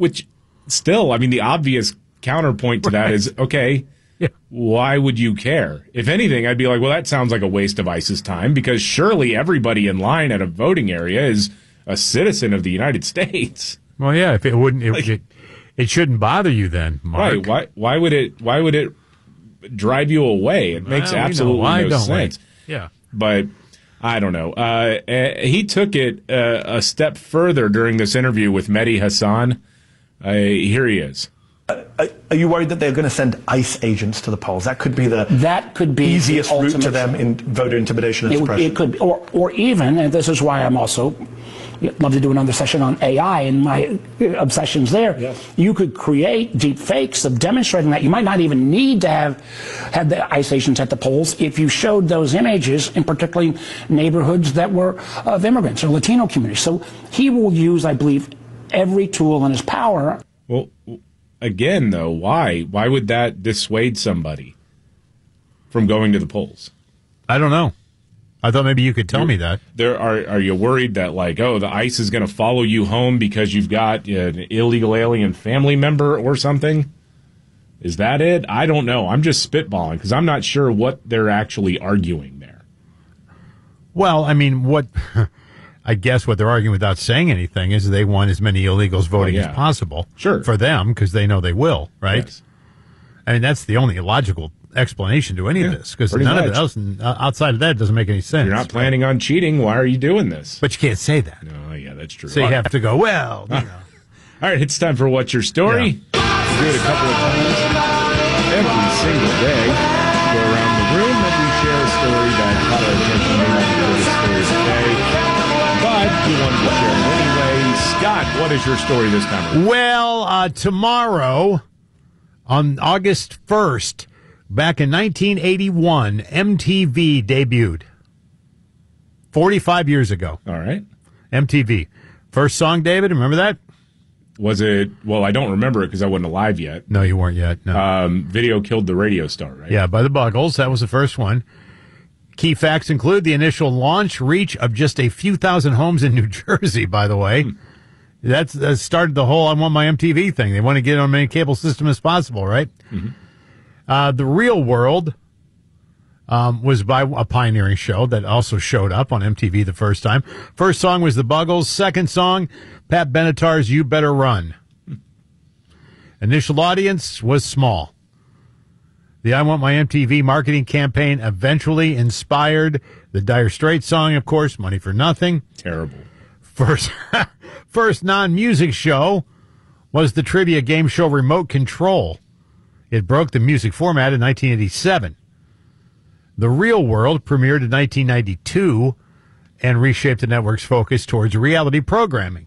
Which still, I mean, the obvious counterpoint to that is, okay, why would you care? If anything, I'd be like, well, that sounds like a waste of ICE's time, because surely everybody in line at a voting area is a citizen of the United States. Well, yeah, if it wouldn't, it shouldn't bother you then, Mark. Right? Why would it drive you away? It makes absolutely no sense. Yeah, but I don't know. He took it a step further during this interview with Mehdi Hassan. Here he is. Are you worried that they're going to send ICE agents to the polls? That could be the easiest route to them in voter intimidation and suppression. It could be, or even, and this is why I'm also love to do another session on AI and my obsessions there. Yes. You could create deep fakes of demonstrating that. You might not even need to have the ICE agents at the polls if you showed those images in particularly neighborhoods that were of immigrants or Latino communities. So he will use, I believe, every tool in his power. Well, again, though, why? Why would that dissuade somebody from going to the polls? I don't know. I thought maybe you could tell me that. Are you worried that, like, the ICE is going to follow you home because you've got an illegal alien family member or something? Is that it? I don't know. I'm just spitballing because I'm not sure what they're actually arguing there. Well, I mean, I guess what they're arguing without saying anything is they want as many illegals voting as possible. Sure. For them, because they know they will, right? Yes. I mean, that's the only logical explanation to any of this, because none of it else outside of that doesn't make any sense. You're not planning on cheating. Why are you doing this? But you can't say that. No, yeah, that's true. So you have to go, well, you know. All right, it's time for What's Your Story? Yeah. We do it a couple of times every single day. Go around the room and we share a story that caught our attention. Maybe the biggest story of the day. But we wanted to share it anyway. Scott, what is your story this time around? Well, tomorrow, on August 1st, back in 1981, MTV debuted. 45 years ago. All right. MTV. First song, David, remember that? Was it? Well, I don't remember it because I wasn't alive yet. No, you weren't yet. No. Video Killed the Radio Star, right? Yeah, by the Buggles. That was the first one. Key facts include the initial launch reach of just a few thousand homes in New Jersey, by the way. That started the whole I Want My MTV thing. They want to get on as many cable system as possible, right? Mm-hmm. The Real World was by a pioneering show that also showed up on MTV the first time. First song was The Buggles. Second song, Pat Benatar's You Better Run. Initial audience was small. The I Want My MTV marketing campaign eventually inspired the Dire Straits song, of course, Money for Nothing. Terrible. First non-music show was the trivia game show Remote Control. It broke the music format in 1987. The Real World premiered in 1992 and reshaped the network's focus towards reality programming.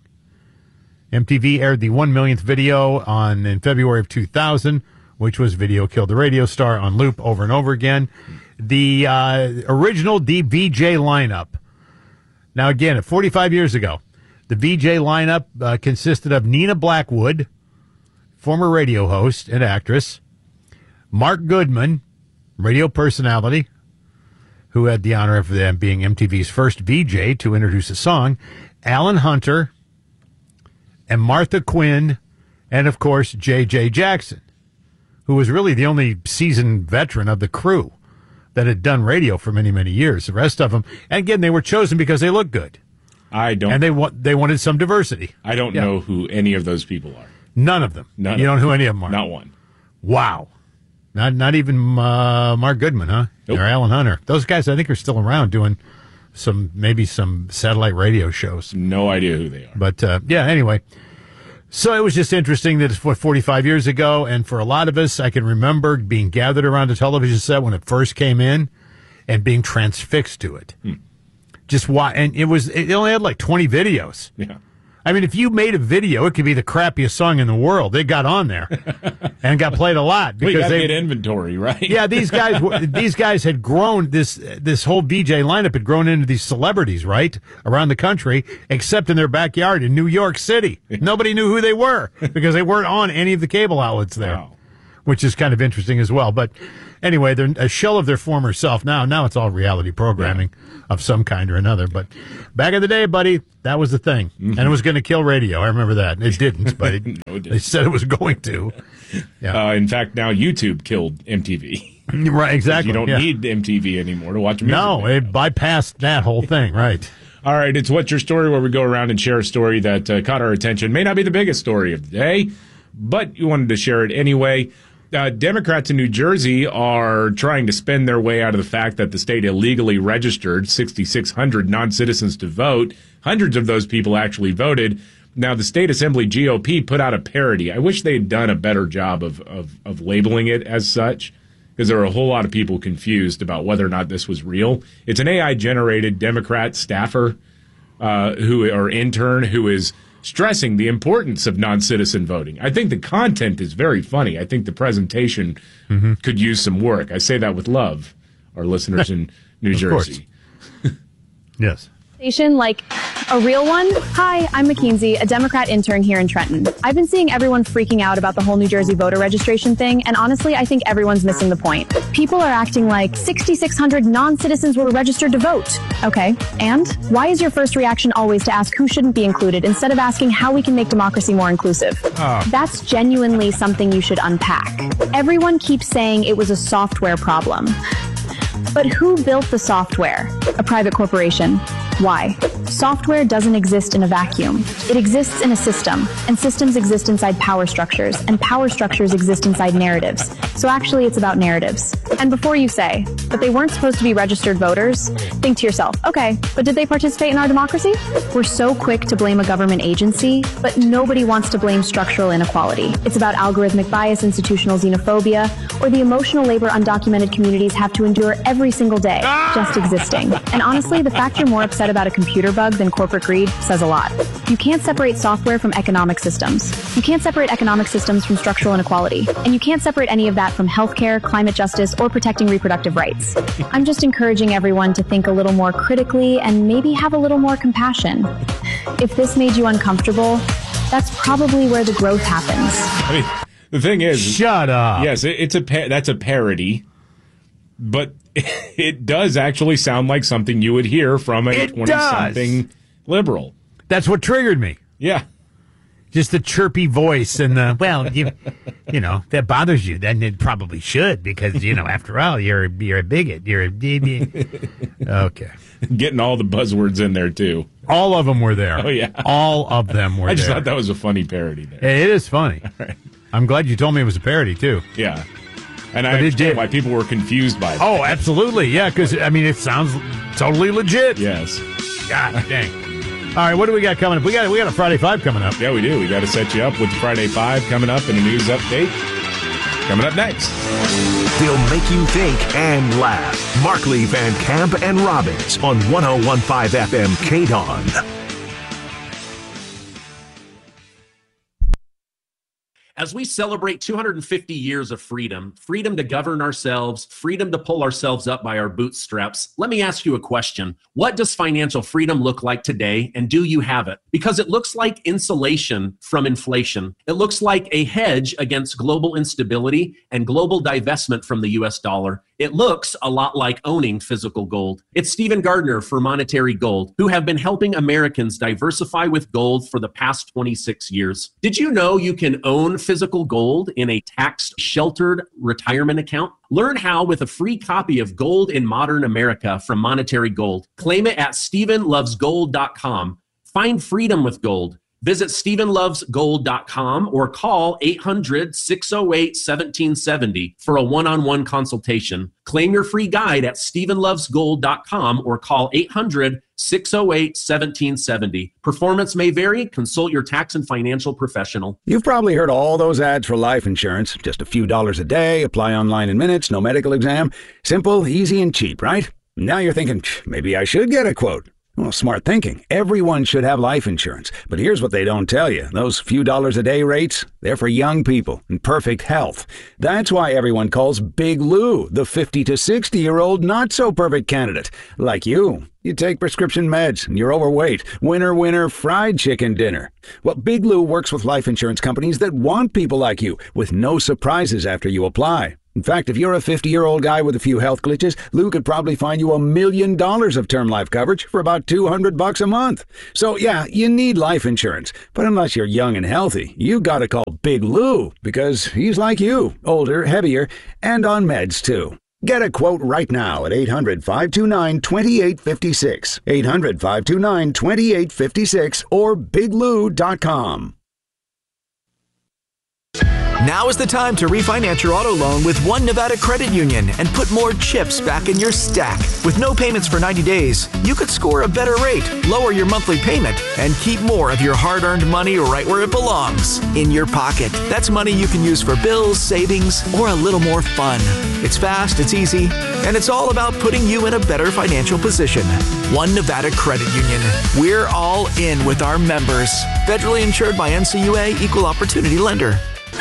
MTV aired the 1 millionth video in February of 2000, which was Video Killed the Radio Star on loop over and over again. The original VJ lineup. Now, again, 45 years ago, the VJ lineup consisted of Nina Blackwood, former radio host and actress, Mark Goodman, radio personality, who had the honor of them being MTV's first VJ to introduce a song, Alan Hunter, and Martha Quinn, and, of course, J.J. Jackson, who was really the only seasoned veteran of the crew that had done radio for many, many years. The rest of them, and again, they were chosen because they looked good. And they wanted some diversity. I don't know who any of those people are. None of them. You don't know who any of them are? Not one. Wow. Not even Mark Goodman, huh? Nope. Or Alan Hunter. Those guys, I think, are still around doing maybe some satellite radio shows. No idea who they are. But, anyway. So it was just interesting that it's 45 years ago, and for a lot of us, I can remember being gathered around a television set when it first came in and being transfixed to it. Just why? And it only had like 20 videos. Yeah. I mean, if you made a video, it could be the crappiest song in the world. It got on there and got played a lot because they get inventory, right? Yeah, these guys had grown. This whole VJ lineup had grown into these celebrities, right, around the country, except in their backyard in New York City. Nobody knew who they were because they weren't on any of the cable outlets there. Wow. which is kind of interesting as well. But anyway, they're a shell of their former self now. Now it's all reality programming of some kind or another. But back in the day, buddy, that was the thing. And it was going to kill radio. I remember that. It didn't, but they said it was going to. Yeah. In fact, now YouTube killed MTV. Right, exactly. You don't need MTV anymore to watch music. No, it bypassed that whole thing, right. All right, it's What's Your Story, where we go around and share a story that caught our attention. May not be the biggest story of the day, but you wanted to share it anyway. Democrats in New Jersey are trying to spend their way out of the fact that the state illegally registered 6,600 non-citizens to vote. Hundreds of those people actually voted. Now, the State Assembly GOP put out a parody. I wish they had done a better job of labeling it as such, because there are a whole lot of people confused about whether or not this was real. It's an AI-generated Democrat staffer or intern who is stressing the importance of non-citizen voting. I think the content is very funny. I think the presentation could use some work. I say that with love, our listeners in New Jersey. Yes. Like a real one? Hi, I'm McKinsey, a Democrat intern here in Trenton. I've been seeing everyone freaking out about the whole New Jersey voter registration thing, and honestly, I think everyone's missing the point. People are acting like 6,600 non-citizens were registered to vote. Okay, and? Why is your first reaction always to ask who shouldn't be included instead of asking how we can make democracy more inclusive? That's genuinely something you should unpack. Everyone keeps saying it was a software problem. But who built the software? A private corporation. Why? Software doesn't exist in a vacuum. It exists in a system, and systems exist inside power structures, and power structures exist inside narratives. So actually, it's about narratives. And before you say, but they weren't supposed to be registered voters, think to yourself, okay, but did they participate in our democracy? We're so quick to blame a government agency, but nobody wants to blame structural inequality. It's about algorithmic bias, institutional xenophobia, or the emotional labor undocumented communities have to endure every single day, just existing. And honestly, the fact you're more upset about a computer bug than corporate greed says a lot. You can't separate software from economic systems. You can't separate economic systems from structural inequality. And you can't separate any of that from healthcare, climate justice, or protecting reproductive rights. I'm just encouraging everyone to think a little more critically and maybe have a little more compassion. If this made you uncomfortable, that's probably where the growth happens. I mean, the thing is... Shut up. Yes, that's a parody, but it does actually sound like something you would hear from a 20-something liberal. That's what triggered me. Yeah. Just the chirpy voice and the, well, you know, that bothers you. Then it probably should because, you know, after all, you're a bigot. You're a... Okay. Getting all the buzzwords in there, too. All of them were there. Oh, yeah. All of them were there. I just thought that was a funny parody there. It is funny. All right. I'm glad you told me it was a parody, too. Yeah. And I understand why people were confused by it. Oh, absolutely. Yeah, because, I mean, it sounds totally legit. Yes. God dang. All right, what do we got coming up? We got a Friday 5 coming up. Yeah, we do. We got to set you up with Friday 5 coming up and a news update coming up next. They'll make you think and laugh. Markley, Van Camp, and Robbins on 101.5 FM KDON. As we celebrate 250 years of freedom to govern ourselves, freedom to pull ourselves up by our bootstraps, let me ask you a question. What does financial freedom look like today, and do you have it? Because it looks like insulation from inflation. It looks like a hedge against global instability and global divestment from the US dollar. It looks a lot like owning physical gold. It's Stephen Gardner for Monetary Gold, who have been helping Americans diversify with gold for the past 26 years. Did you know you can own physical gold in a tax-sheltered retirement account? Learn how with a free copy of Gold in Modern America from Monetary Gold. Claim it at StephenLovesGold.com. Find freedom with gold. Visit StephenLovesGold.com or call 800-608-1770 for a one-on-one consultation. Claim your free guide at StephenLovesGold.com or call 800-608-1770. Performance may vary. Consult your tax and financial professional. You've probably heard all those ads for life insurance. Just a few dollars a day, apply online in minutes, no medical exam. Simple, easy, and cheap, right? Now you're thinking, maybe I should get a quote. Well, smart thinking. Everyone should have life insurance. But here's what they don't tell you. Those few dollars a day rates, they're for young people in perfect health. That's why everyone calls Big Lou the 50 to 60-year-old not-so-perfect candidate. Like you. You take prescription meds and you're overweight. Winner, winner, fried chicken dinner. Well, Big Lou works with life insurance companies that want people like you with no surprises after you apply. In fact, if you're a 50-year-old guy with a few health glitches, Lou could probably find you $1 million of term life coverage for about $200 a month. So yeah, you need life insurance. But unless you're young and healthy, you gotta call Big Lou because he's like you, older, heavier, and on meds too. Get a quote right now at 800-529-2856, 800-529-2856, or biglou.com. Now is the time to refinance your auto loan with One Nevada Credit Union and put more chips back in your stack. With no payments for 90 days, you could score a better rate, lower your monthly payment, and keep more of your hard-earned money right where it belongs, in your pocket. That's money you can use for bills, savings, or a little more fun. It's fast, it's easy, and it's all about putting you in a better financial position. One Nevada Credit Union. We're all in with our members. Federally insured by NCUA, Equal Opportunity Lender.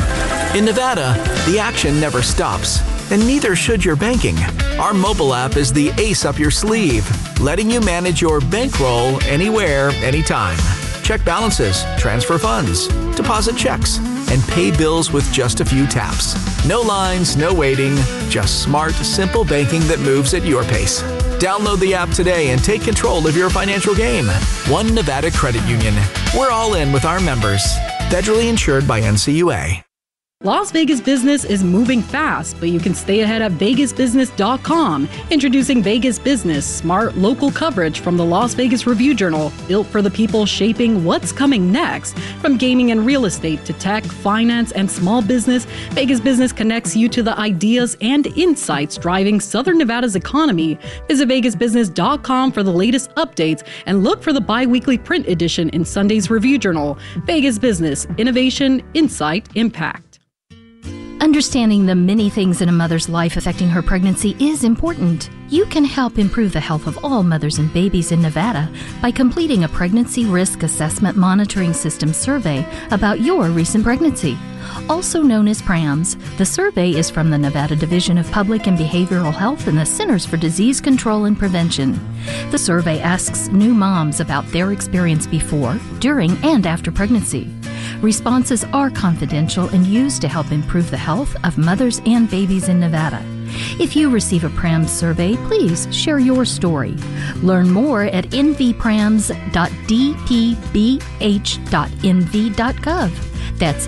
In Nevada, the action never stops, and neither should your banking. Our mobile app is the ace up your sleeve, letting you manage your bankroll anywhere, anytime. Check balances, transfer funds, deposit checks, and pay bills with just a few taps. No lines, no waiting, just smart, simple banking that moves at your pace. Download the app today and take control of your financial game. One Nevada Credit Union. We're all in with our members. Federally insured by NCUA. Las Vegas business is moving fast, but you can stay ahead at vegasbusiness.com. Introducing Vegas Business, smart local coverage from the Las Vegas Review-Journal, built for the people shaping what's coming next. From gaming and real estate to tech, finance, and small business, Vegas Business connects you to the ideas and insights driving Southern Nevada's economy. Visit vegasbusiness.com for the latest updates and look for the bi-weekly print edition in Sunday's Review-Journal. Vegas Business, innovation, insight, impact. Understanding the many things in a mother's life affecting her pregnancy is important. You can help improve the health of all mothers and babies in Nevada by completing a Pregnancy Risk Assessment Monitoring System survey about your recent pregnancy. Also known as PRAMS, the survey is from the Nevada Division of Public and Behavioral Health and the Centers for Disease Control and Prevention. The survey asks new moms about their experience before, during, and after pregnancy. Responses are confidential and used to help improve the health of mothers and babies in Nevada. If you receive a PRAMS survey, please share your story. Learn more at nvprams.dpbh.nv.gov. That's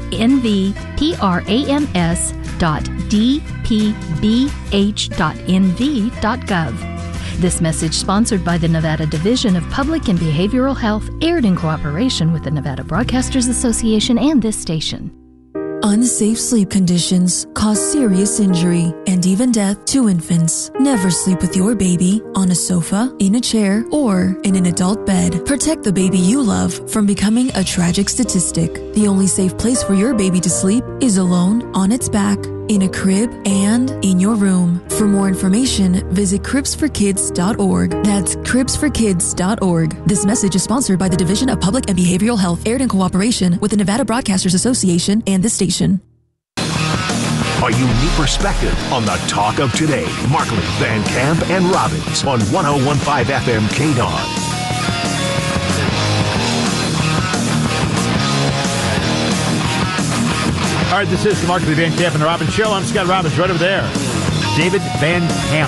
nvprams.dpbh.nv.gov. This message sponsored by the Nevada Division of Public and Behavioral Health, aired in cooperation with the Nevada Broadcasters Association and this station. Unsafe sleep conditions cause serious injury and even death to infants. Never sleep with your baby on a sofa, in a chair, or in an adult bed. Protect the baby you love from becoming a tragic statistic. The only safe place for your baby to sleep is alone, on its back, in a crib, and in your room. For more information, visit cribsforkids.org. That's cribsforkids.org. This message is sponsored by the Division of Public and Behavioral Health, aired in cooperation with the Nevada Broadcasters Association and this station. A unique perspective on the talk of today. Markley, Van Camp, and Robbins on 101.5 FM KDON. All right, this is the Markley, Van Camp, and Robbins Show. I'm Scott Robbins, right over there. David Van Camp.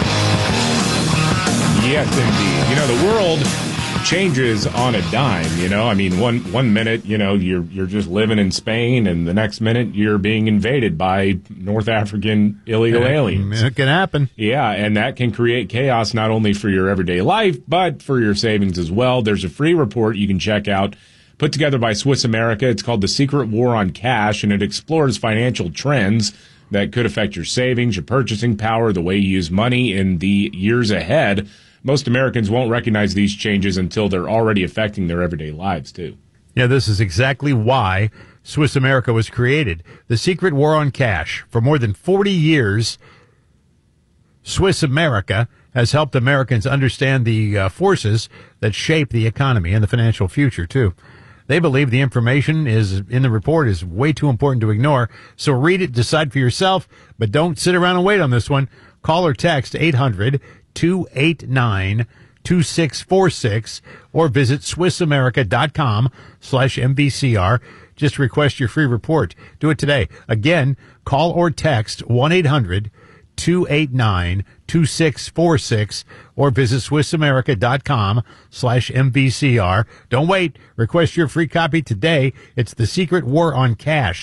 Yes, indeed. You know, the world changes on a dime, you know. I mean, one minute, you know, you're just living in Spain, and the next minute you're being invaded by North African illegal aliens. It can happen. Yeah, and that can create chaos not only for your everyday life, but for your savings as well. There's a free report you can check out, put together by Swiss America. It's called The Secret War on Cash, and it explores financial trends that could affect your savings, your purchasing power, the way you use money in the years ahead. Most Americans won't recognize these changes until they're already affecting their everyday lives, too. Yeah, this is exactly why Swiss America was created. The Secret War on Cash. For more than 40 years, Swiss America has helped Americans understand the forces that shape the economy and the financial future, too. They believe the information in the report is way too important to ignore, so read it, decide for yourself, but don't sit around and wait on this one. Call or text 800-289-2646 or visit SwissAmerica.com/MVCR. Just request your free report. Do it today. Again, call or text 1-800-289-2646 or visit SwissAmerica.com/MVCR. Don't wait. Request your free copy today. It's The Secret War on Cash.